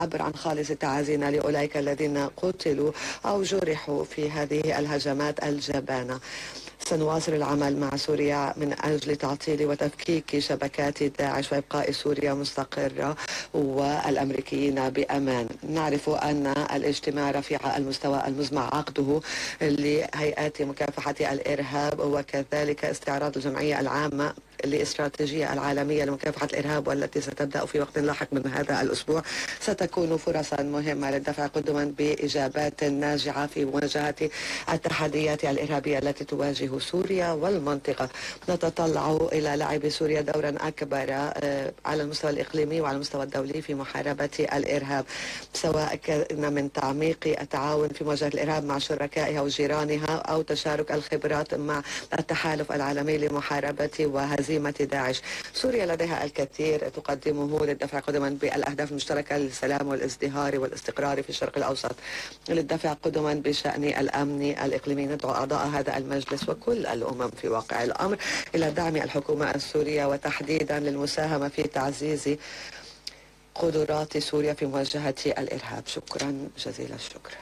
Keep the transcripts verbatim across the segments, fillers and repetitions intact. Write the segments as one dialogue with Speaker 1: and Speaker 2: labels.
Speaker 1: نعبر عن خالص تعازينا لأولئك الذين قتلوا أو جرحوا في هذه الهجمات الجبانة. سنواصل العمل مع سوريا من أجل تعطيل وتفكيك شبكات داعش وإبقاء سوريا مستقرة والأمريكيين بأمان. نعرف أن الاجتماع رفيع المستوى المزمع عقده لهيئات مكافحة الإرهاب وكذلك استعراض الجمعية العامة الاستراتيجية العالمية لمكافحة الإرهاب والتي ستبدأ في وقت لاحق من هذا الأسبوع ستكون فرصا مهمة للدفع قدما بإجابات ناجعة في مواجهة التحديات الإرهابية التي تواجه سوريا والمنطقة. نتطلع إلى لعب سوريا دورا أكبر على المستوى الإقليمي وعلى المستوى الدولي في محاربة الإرهاب، سواء كان من تعميق التعاون في مواجهة الإرهاب مع شركائها وجيرانها أو تشارك الخبرات مع التحالف العالمي لمحاربة وهزيمة داعش. سوريا لديها الكثير تقدمه للدفع قدما بالأهداف المشتركة للسلام والازدهار والاستقرار في الشرق الأوسط، للدفع قدما بشأن الأمن الإقليمي. ندعو أعضاء هذا المجلس وكل الأمم في واقع الأمر إلى دعم الحكومة السورية وتحديدا للمساهمة في تعزيز قدرات سوريا في مواجهة الإرهاب. شكرا جزيل الشكر.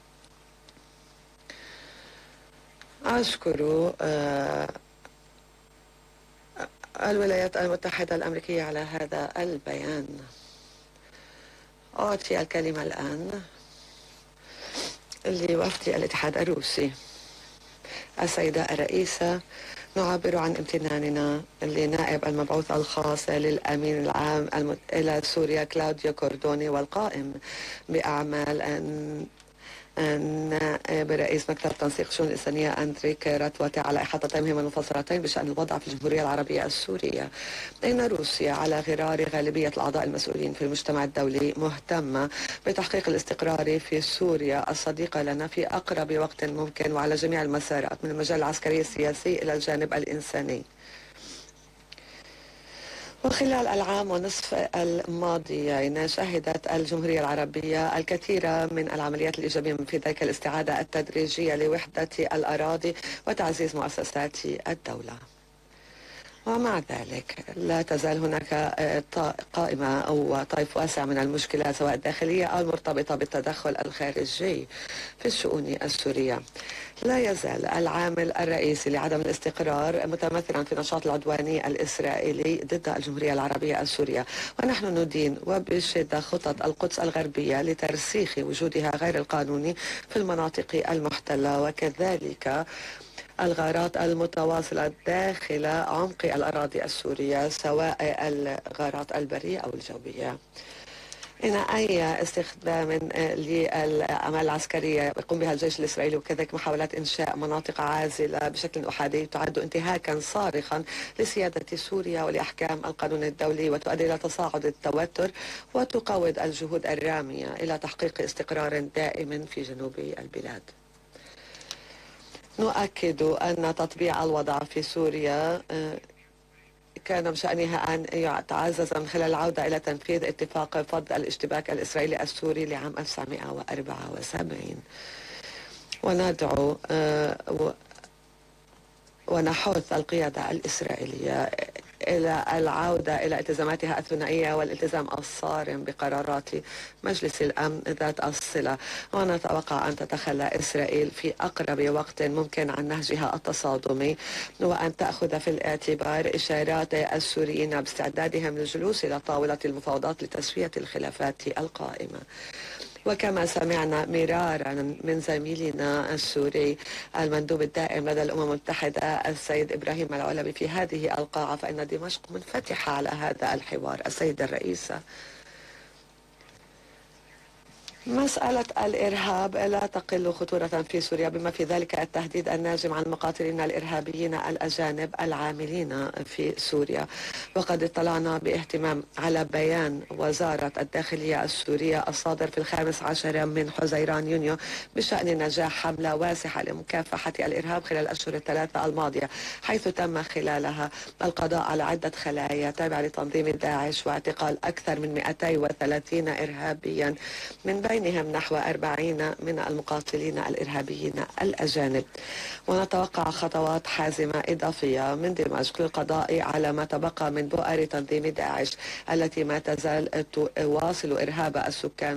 Speaker 1: أشكر آه الولايات المتحدة الأمريكية على هذا البيان. أعطي الكلمة الآن لوفد الاتحاد الروسي. السيدة الرئيسة، نعبر عن امتناننا لنائب المبعوث الخاص للأمين العام إلى سوريا كلاوديو كوردوني والقائم بأعمال أن نائب رئيس مكتب تنسيق الشؤون الإنسانية أندريك راتواتي على إحاطتهم المنفصلتين بشأن الوضع في الجمهورية العربية السورية. إن روسيا على غرار غالبية الأعضاء المسؤولين في المجتمع الدولي مهتمة بتحقيق الاستقرار في سوريا الصديقة لنا في أقرب وقت ممكن وعلى جميع المسارات من المجال العسكري السياسي إلى الجانب الإنساني. وخلال العام ونصف الماضيين شهدت الجمهورية العربية الكثير من العمليات الإيجابية في ذلك الاستعادة التدريجية لوحدة الأراضي وتعزيز مؤسسات الدولة. ومع ذلك لا تزال هناك قائمة أو طيف واسع من المشكلات سواء الداخلية أو المرتبطة بالتدخل الخارجي في الشؤون السورية. لا يزال العامل الرئيسي لعدم الاستقرار متمثلا في النشاط العدواني الإسرائيلي ضد الجمهورية العربية السورية، ونحن ندين وبشدة خطط القدس الغربية لترسيخ وجودها غير القانوني في المناطق المحتلة، وكذلك الغارات المتواصلة داخل عمق الأراضي السورية سواء الغارات البرية أو الجوية. إن أي استخدام للأعمال العسكرية يقوم بها الجيش الإسرائيلي وكذلك محاولات إنشاء مناطق عازلة بشكل أحادي تعد انتهاكا صارخا لسيادة سوريا ولأحكام القانون الدولي، وتؤدي إلى تصاعد التوتر وتقوض الجهود الرامية إلى تحقيق استقرار دائم في جنوب البلاد. نؤكد أن تطبيع الوضع في سوريا كان بشأنها أن يتعزز من خلال العودة إلى تنفيذ اتفاق فض الاشتباك الإسرائيلي السوري لعام ألف وتسعمائة وأربعة وسبعين. وندعو ونحث القيادة الإسرائيلية إلى العودة إلى التزاماتها الثنائية والالتزام الصارم بقرارات مجلس الأمن ذات الصلة، ونتوقع أن تتخلى إسرائيل في أقرب وقت ممكن عن نهجها التصادمي، وأن تأخذ في الاعتبار إشارات السوريين باستعدادهم للجلوس إلى طاولة المفاوضات لتسوية الخلافات القائمة. وكما سمعنا مرارا من زميلنا السوري المندوب الدائم لدى الأمم المتحدة السيد إبراهيم العلبي في هذه القاعة، فإن دمشق منفتحة على هذا الحوار. السيدة الرئيسة، مسألة الإرهاب لا تقل خطورة في سوريا، بما في ذلك التهديد الناجم عن المقاتلين الإرهابيين الأجانب العاملين في سوريا. وقد اطلعنا باهتمام على بيان وزارة الداخلية السورية الصادر في الخامس عشر من حزيران يونيو بشأن نجاح حملة واسعة لمكافحة الإرهاب خلال الأشهر الثلاثة الماضية، حيث تم خلالها القضاء على عدة خلايا تابعة لتنظيم داعش واعتقال أكثر من مئتين وثلاثين إرهابيا، من بين بينهم نحو أربعين من المقاتلين الإرهابيين الأجانب. ونتوقع خطوات حازمة إضافية من دمشق للقضاء على ما تبقى من بؤر تنظيم داعش التي ما تزال تواصل إرهاب السكان